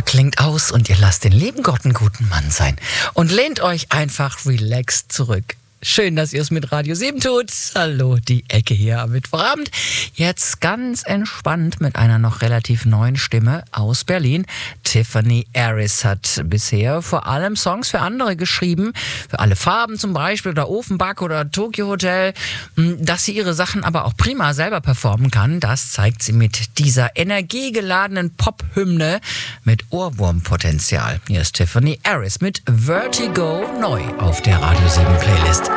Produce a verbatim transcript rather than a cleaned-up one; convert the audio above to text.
klingt aus und ihr lasst den lieben Gott einen guten Mann sein. Und lehnt euch einfach relaxed zurück. Schön, dass ihr es mit Radio sieben tut. Hallo, die Ecke hier am Mittwochabend. Jetzt ganz entspannt mit einer noch relativ neuen Stimme aus Berlin. Tiffany Aris hat bisher vor allem Songs für andere geschrieben. Für Alle Farben zum Beispiel oder Ofenback oder Tokyo Hotel. Dass sie ihre Sachen aber auch prima selber performen kann, das zeigt sie mit dieser energiegeladenen Pop-Hymne mit Ohrwurmpotenzial. Hier ist Tiffany Aris mit Vertigo neu auf der Radio sieben Playlist.